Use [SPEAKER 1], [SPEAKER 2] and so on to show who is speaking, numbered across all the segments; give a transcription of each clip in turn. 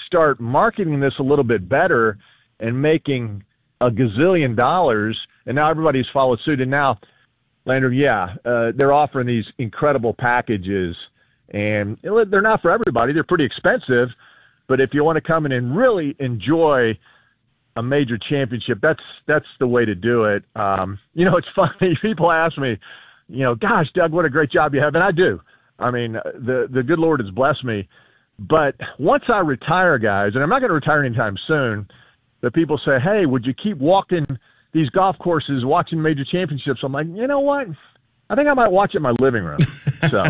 [SPEAKER 1] start marketing this a little bit better and making a gazillion dollars, and now everybody's followed suit. And now, Landry, they're offering these incredible packages, and they're not for everybody. They're pretty expensive, but if you want to come in and really enjoy a major championship, that's the way to do it. It's funny. People ask me, gosh, Doug, what a great job you have. And I do. I mean, the good Lord has blessed me. But once I retire, guys, and I'm not going to retire anytime soon, but people say, hey, would you keep walking these golf courses, watching major championships? I'm like, you know what? I think I might watch it in my living room. So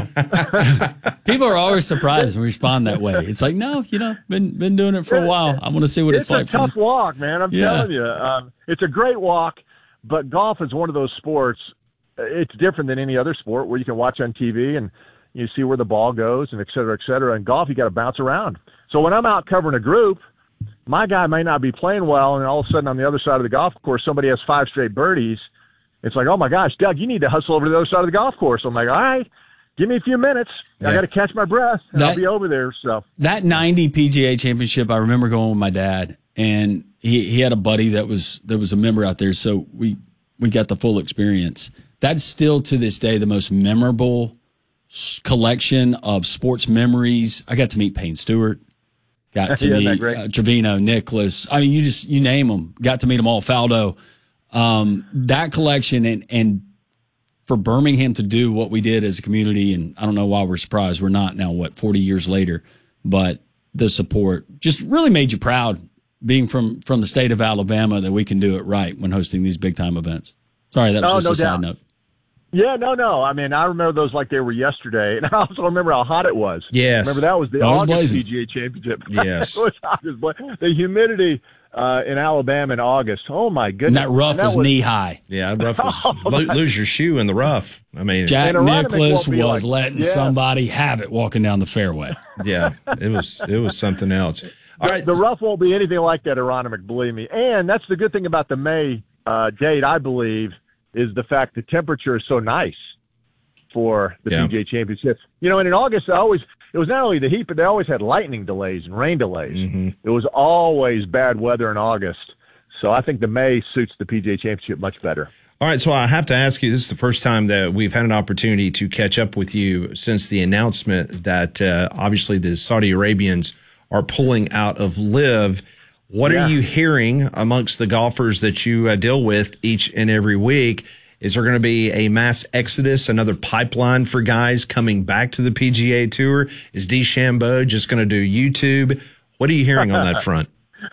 [SPEAKER 2] people are always surprised when we respond that way. It's like, no, been doing it for a while. I want to see what it's like.
[SPEAKER 1] It's a tough walk, man. I'm telling you. It's a great walk, but golf is one of those sports. It's different than any other sport where you can watch on TV and you see where the ball goes and et cetera, et cetera. In golf, you got to bounce around. So when I'm out covering a group, my guy may not be playing well, and all of a sudden on the other side of the golf course, somebody has 5 straight birdies. It's like, oh, my gosh, Doug, you need to hustle over to the other side of the golf course. I'm like, all right, give me a few minutes. I got to catch my breath, and I'll be over there. So
[SPEAKER 2] that 90 PGA Championship, I remember going with my dad, and he had a buddy that was a member out there, so we got the full experience. That's still to this day the most memorable collection of sports memories. I got to meet Payne Stewart. Got to meet Trevino, Nicholas. I mean, you name them. Got to meet them all. Faldo. That collection and for Birmingham to do what we did as a community, and I don't know why we're surprised. We're not now, 40 years later, but the support just really made you proud being from the state of Alabama that we can do it right when hosting these big time events. Sorry, that was just a side note.
[SPEAKER 1] Yeah, no. I mean, I remember those like they were yesterday, and I also remember how hot it was.
[SPEAKER 3] Yes.
[SPEAKER 1] Remember that was the August PGA Championship.
[SPEAKER 3] Yes.
[SPEAKER 1] It was hot as blazing. The humidity in Alabama in August. Oh, my goodness.
[SPEAKER 2] And that rough was knee-high.
[SPEAKER 3] Yeah, rough was lose your shoe in the rough. I mean,
[SPEAKER 2] Jack Nicklaus was letting somebody have it walking down the fairway.
[SPEAKER 3] Yeah, it was something else. All right.
[SPEAKER 1] The rough won't be anything like that, Aronimink, believe me. And that's the good thing about the May date, I believe, is the fact the temperature is so nice for the PGA Championship. And in August, it was not only the heat, but they always had lightning delays and rain delays. Mm-hmm. It was always bad weather in August. So I think the May suits the PGA Championship much better.
[SPEAKER 3] All right, so I have to ask you, this is the first time that we've had an opportunity to catch up with you since the announcement that obviously the Saudi Arabians are pulling out of LIV. What are you hearing amongst the golfers that you deal with each and every week? Is there going to be a mass exodus, another pipeline for guys coming back to the PGA Tour? Is DeChambeau just going to do YouTube? What are you hearing on that front?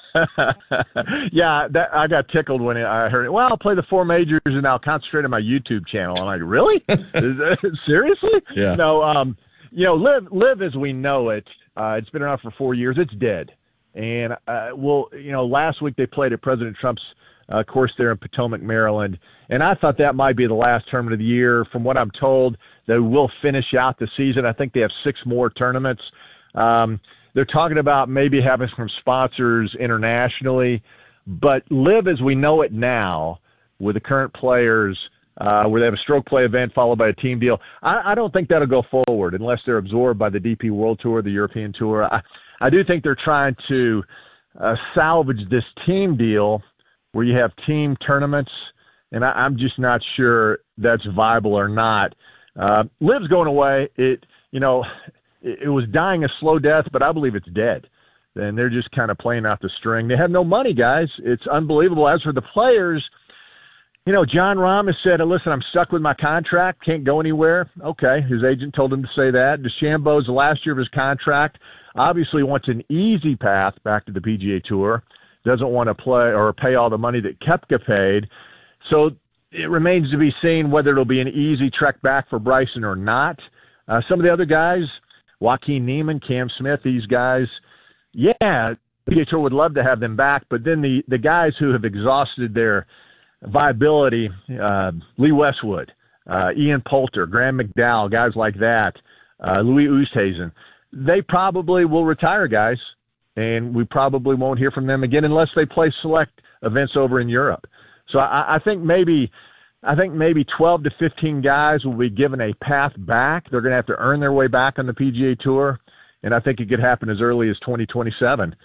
[SPEAKER 1] I got tickled when I heard it. Well, I'll play the 4 majors and I'll concentrate on my YouTube channel. I'm like, really? Seriously?
[SPEAKER 3] Yeah.
[SPEAKER 1] No, LIV as we know it, it's been around for 4 years. It's dead. And, last week they played at President Trump's course there in Potomac, Maryland. And I thought that might be the last tournament of the year. From what I'm told, they will finish out the season. I think they have 6 more tournaments. They're talking about maybe having some sponsors internationally. But LIV as we know it now, with the current players, where they have a stroke play event followed by a team deal, I don't think that'll go forward unless they're absorbed by the DP World Tour, the European Tour. I do think they're trying to salvage this team deal where you have team tournaments, and I'm just not sure that's viable or not. LIV's going away. It was dying a slow death, but I believe it's dead. And they're just kind of playing out the string. They have no money, guys. It's unbelievable. As for the players, John Rahm has said, listen, I'm stuck with my contract, can't go anywhere. Okay, his agent told him to say that. DeChambeau's the last year of his contract. Obviously wants an easy path back to the PGA Tour. Doesn't want to play or pay all the money that Koepka paid. So it remains to be seen whether it'll be an easy trek back for Bryson or not. Some of the other guys, Joaquin Niemann, Cam Smith, these guys, the PGA Tour would love to have them back. But then the guys who have exhausted their viability, Lee Westwood, Ian Poulter, Graham McDowell, guys like that, Louis Oosthuizen, they probably will retire, guys, and we probably won't hear from them again unless they play select events over in Europe. So I think maybe 12 to 15 guys will be given a path back. They're going to have to earn their way back on the PGA Tour, and I think it could happen as early as 2027.